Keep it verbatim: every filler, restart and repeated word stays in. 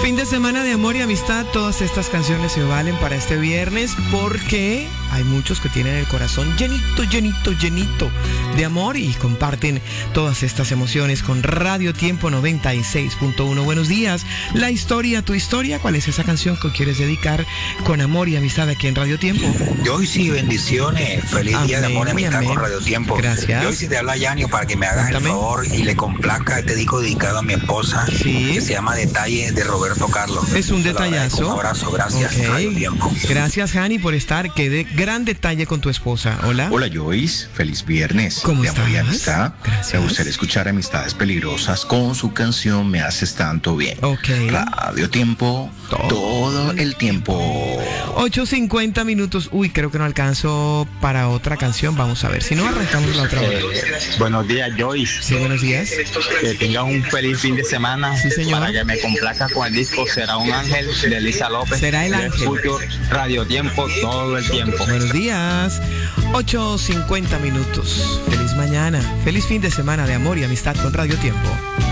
Fin de semana de amor y amistad. Todas estas canciones se valen para este viernes porque hay muchos que tienen el corazón llenito, llenito, llenito de amor y comparten todas estas emociones con Radio Tiempo noventa y seis punto uno. Buenos días. La historia, tu historia. ¿Cuál es esa canción que quieres dedicar con amor y amistad aquí en Radio Tiempo? Joyce, bendiciones. Feliz amén, día de amor y amistad amén. Con Radio Tiempo. Gracias. Joyce, te habla Yanio para que me hagas Cuéntame. el favor y le complazca este disco dedicado a mi esposa. Sí. Que se llama Detalle de Roberto Carlos. Es un detallazo. Un abrazo, gracias. Okay. Radio Tiempo. Gracias, Hani, por estar. Qué de gran detalle con tu esposa. Hola. Hola, Joyce. Feliz viernes. ¿Cómo de estás? amor y amistad. Gracias. Me gustaría escuchar Amistades Peligrosas con su canción Me Haces Tanto Bien. Ok. Radio Tiempo. Todo, todo el tiempo. ocho cincuenta minutos. Uy, creo que no alcanzo para otra canción. Vamos a ver. Si no, arrancamos la otra hora. Eh, buenos días, Joyce. Sí, buenos días. Que tengas un feliz fin de semana. Sí, señor. Para que me complazca con el disco Será un Ángel de Elisa López. Será el ángel. Escucho Radio Tiempo todo el tiempo. Buenos días. ocho cincuenta minutos. Feliz mañana. Feliz fin de semana de amor y amistad con Radio Tiempo.